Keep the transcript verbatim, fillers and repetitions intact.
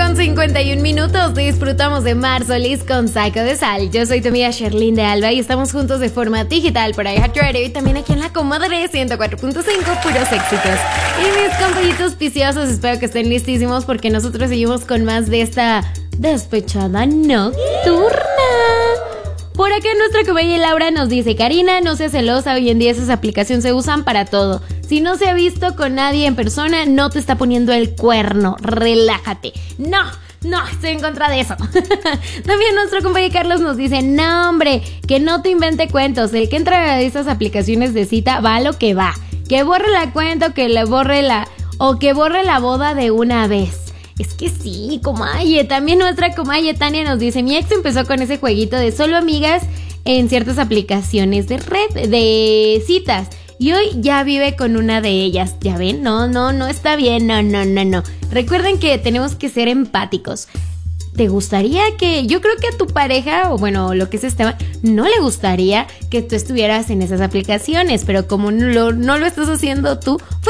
con cincuenta y un minutos. Disfrutamos de Mar Solís con Saco de Sal. Yo soy tu amiga Sherlyn de Alba y estamos juntos de forma digital por iHeartRadio y también aquí en la Comadre ciento cuatro punto cinco, puros éxitos. Y mis compañitos viciosos, espero que estén listísimos porque nosotros seguimos con más de esta despechada nocturna. Por acá nuestra compañera Laura nos dice: Karina, no seas celosa, hoy en día esas aplicaciones se usan para todo. Si no se ha visto con nadie en persona, no te está poniendo el cuerno, relájate. No, no, estoy en contra de eso. También nuestro compañero Carlos nos dice: no hombre, que no te invente cuentos, el que entra a esas aplicaciones de cita va a lo que va. Que borre la cuenta o que le borre la, o que borre la boda de una vez. Es que sí, comaye. También nuestra comaye Tania nos dice: mi ex empezó con ese jueguito de solo amigas en ciertas aplicaciones de red, de citas. Y hoy ya vive con una de ellas. ¿Ya ven? No, no, no está bien. No, no, no, no. Recuerden que tenemos que ser empáticos. ¿Te gustaría que, yo creo que a tu pareja, o bueno, lo que es Esteban, no le gustaría que tú estuvieras en esas aplicaciones? Pero como no lo, no lo estás haciendo tú,